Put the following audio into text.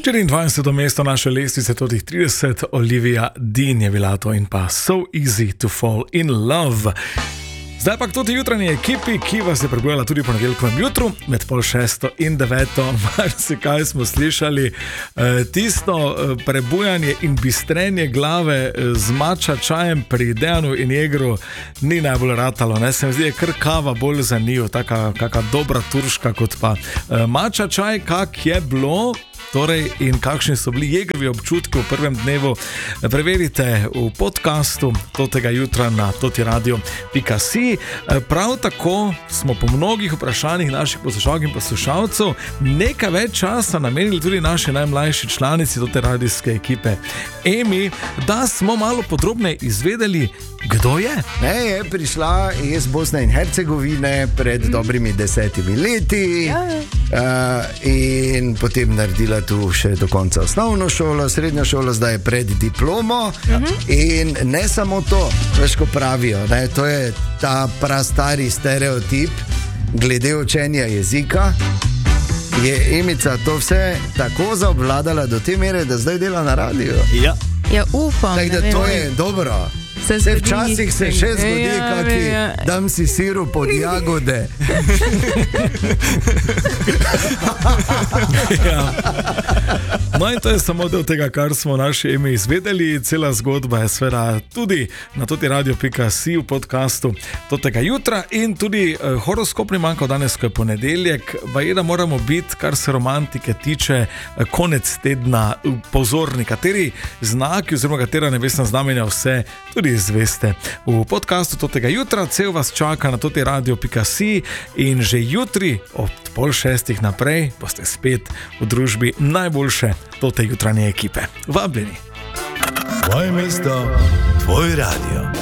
24. mesto naše lestvice, tudi 30, Olivia Dean je bila to in pa So Easy to Fall in Love. Zdaj pa k toti jutranji ekipi, ki vas je prebujala tudi po nedeljkovem jutru, med 5:30 in 9:00, marsikaj smo slišali, tisto prebujanje in bistrenje glave z mača čajem pri Dejanu in Jegru ni najbolj ratalo, ne? Se mi zdi, je kar kava bolj za njiju, taka dobra turška kot pa mača čaj, kak je bilo. Torej, in kakšni so bili Jegrovi občutki v prvem dnevu, preverite v podcastu totega jutra na totiradio.si. Prav tako smo po mnogih vprašanjih naših poslušalk in poslušalcev nekaj več časa namenili tudi naši najmlajši članici tote radijske ekipe Emi, da smo malo podrobneje izvedeli, kdo je. Ne, je prišla iz Bosne in Hercegovine pred dobrimi 10 leti in potem naredila tu še do konca osnovno šolo, srednjo šolo, zdaj je pred diplomo. In ne samo to, veš, ko pravijo, ne, to je ta prastari stereotip glede učenja jezika. Je Emica to vse tako zaobvladala do te mere, da zdaj dela na radiju. Ja, upam. Tako da to je dobro. Se včasih se še zgodi, kaki dam si siru pod jagode. Ja. No in to je samo del tega, kar smo naši Emi izvedeli. Cela zgodba je seveda tudi na totiradio.si v podcastu totega jutra in tudi horoskop ni manjkal danes, ko je ponedeljek. Baje, da moramo biti, kar se romantike tiče, konec tedna pozorni, kateri znaki oziroma katera nebesna znamenja vse tudi izveste. V podcastu totega jutra cel vas čaka na totiradio.si in že jutri od 5:30 naprej boste spet v družbi najboljše tote jutranje ekipe. Vabljeni. Tvoje mesto, tvoj radio.